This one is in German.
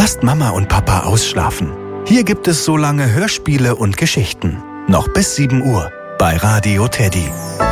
Lasst Mama und Papa ausschlafen. Hier gibt es so lange Hörspiele und Geschichten. Noch bis 7 Uhr bei Radio Teddy.